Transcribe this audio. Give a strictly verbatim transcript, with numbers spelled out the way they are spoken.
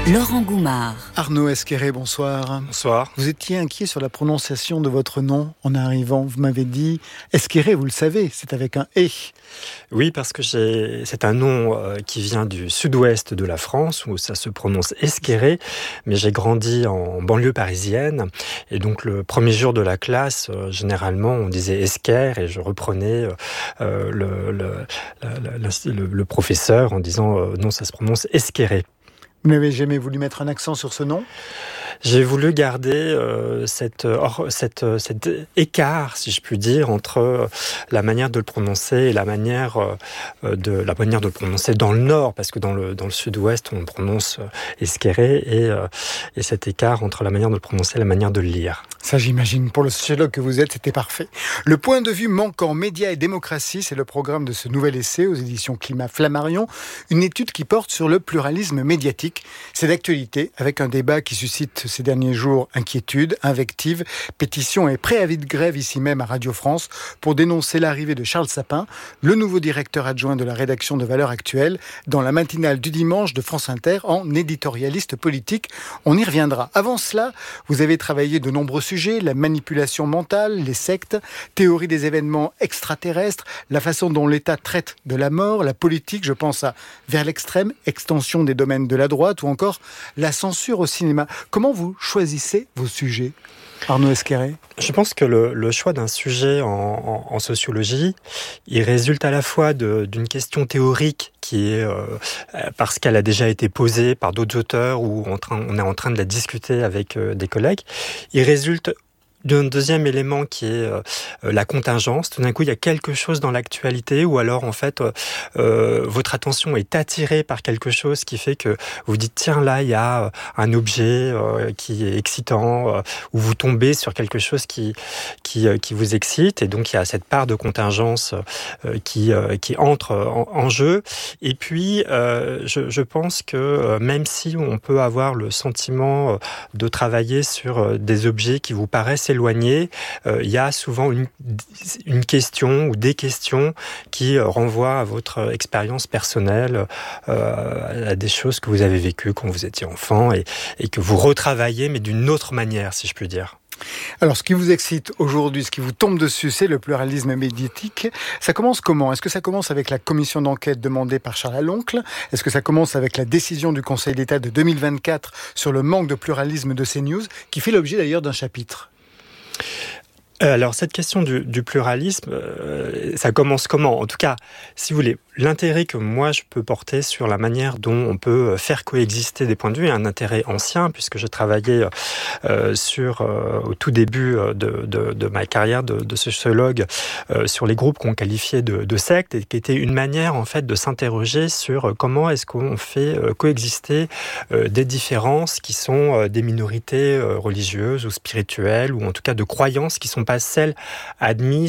Laurent Goumard. Arnaud Esqueré, bonsoir. Bonsoir. Vous étiez inquiet sur la prononciation de votre nom en arrivant. Vous m'avez dit Esqueré, vous le savez, c'est avec un « et ». Oui, parce que j'ai... c'est un nom euh, qui vient du sud-ouest de la France, où ça se prononce Esqueré, mais j'ai grandi en banlieue parisienne, et donc le premier jour de la classe, euh, généralement, on disait Esquerre, et je reprenais euh, le, le, le, le, le professeur en disant euh, non, ça se prononce Esqueré. Vous n'avez jamais voulu mettre un accent sur ce nom ? J'ai voulu garder euh, cette, or, cette, cet écart, si je puis dire, entre la manière de le prononcer et la manière, euh, de, la manière de le prononcer dans le nord, parce que dans le, dans le sud-ouest, on le prononce euh, Esqueré, et, euh, et cet écart entre la manière de le prononcer et la manière de le lire. Ça, j'imagine, pour le sociologue que vous êtes, c'était parfait. Le point de vue manquant, médias et démocratie, c'est le programme de ce nouvel essai aux éditions Climat Flammarion, une étude qui porte sur le pluralisme médiatique. C'est d'actualité, avec un débat qui suscite ces derniers jours inquiétude, invectives, pétitions et préavis de grève ici même à Radio France pour dénoncer l'arrivée de Charles Sapin, le nouveau directeur adjoint de la rédaction de Valeurs Actuelles, dans la matinale du dimanche de France Inter en éditorialiste politique. On y reviendra. Avant cela, vous avez travaillé de nombreux sujets, la manipulation mentale, les sectes, théorie des événements extraterrestres, la façon dont l'État traite de la mort, la politique, je pense à Vers l'extrême, extension des domaines de la droite ou encore la censure au cinéma. Comment vous choisissez vos sujets, Arnaud Esqueré ? Je pense que le, le choix d'un sujet en, en, en sociologie, il résulte à la fois de, d'une question théorique qui est euh, parce qu'elle a déjà été posée par d'autres auteurs ou en train, on est en train de la discuter avec euh, des collègues. Il résulte d'un deuxième élément qui est euh, la contingence. Tout d'un coup, il y a quelque chose dans l'actualité ou alors, en fait, euh, euh, votre attention est attirée par quelque chose qui fait que vous dites, tiens, là, il y a un objet euh, qui est excitant euh, ou vous tombez sur quelque chose qui, qui, euh, qui vous excite. Et donc, il y a cette part de contingence euh, qui, euh, qui entre en, en jeu. Et puis, euh, je, je pense que euh, même si on peut avoir le sentiment euh, de travailler sur euh, des objets qui vous paraissent éloigné, euh, il y a souvent une, une question ou des questions qui euh, renvoient à votre expérience personnelle, euh, à des choses que vous avez vécues quand vous étiez enfant et, et que vous retravaillez, mais d'une autre manière, si je puis dire. Alors, ce qui vous excite aujourd'hui, ce qui vous tombe dessus, c'est le pluralisme médiatique. Ça commence comment ? Est-ce que ça commence avec la commission d'enquête demandée par Charles Aloncle ? Est-ce que ça commence avec la décision du Conseil d'État de deux mille vingt-quatre sur le manque de pluralisme de CNews, qui fait l'objet d'ailleurs d'un chapitre ? Alors, cette question du, du pluralisme, euh, ça commence comment ? En tout cas, si vous voulez, l'intérêt que moi je peux porter sur la manière dont on peut faire coexister des points de vue est un intérêt ancien, puisque je travaillais euh, sur, euh, au tout début de, de, de ma carrière de, de sociologue euh, sur les groupes qu'on qualifiait de, de sectes, et qui était une manière en fait de s'interroger sur comment est-ce qu'on fait euh, coexister euh, des différences qui sont euh, des minorités euh, religieuses ou spirituelles, ou en tout cas de croyances qui sont pas celles admises